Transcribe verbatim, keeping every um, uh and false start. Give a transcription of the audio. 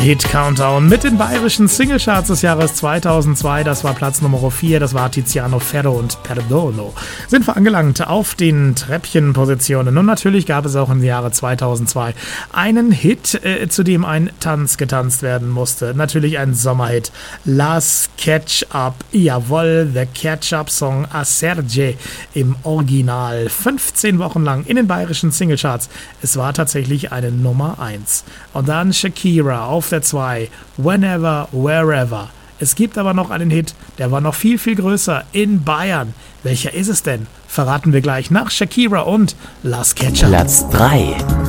Hit Countdown mit den bayerischen Singlecharts des Jahres zweitausendzwei. Das war Platz Nummer vier, das war Tiziano Ferro und Perdono. Sind wir angelangt auf den Treppchenpositionen. Und natürlich gab es auch im Jahre zweitausendzwei einen Hit, äh, zu dem ein Tanz getanzt werden musste. Natürlich ein Sommerhit. Las Ketchup, jawohl, The Ketchup Song a Serge im Original. fünfzehn Wochen lang in den bayerischen Singlecharts. Es war tatsächlich eine Nummer eins. Und dann Shakira auf der zwei, Whenever, Wherever. Es gibt aber noch einen Hit, der war noch viel, viel größer in Bayern. Welcher ist es denn? Verraten wir gleich nach Shakira und Las Ketchup. Platz drei.